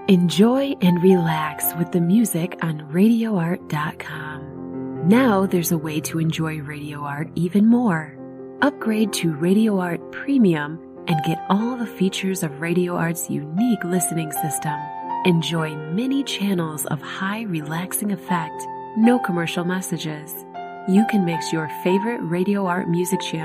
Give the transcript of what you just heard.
Enjoy and relax with the music on RadioArt.com. Now there's a way to enjoy Radio Art even more. Upgrade to Radio Art Premium and get all the features of Radio Art's unique listening system. Enjoy many channels of high relaxing effect, no commercial messages. You can mix your favorite Radio Art music channel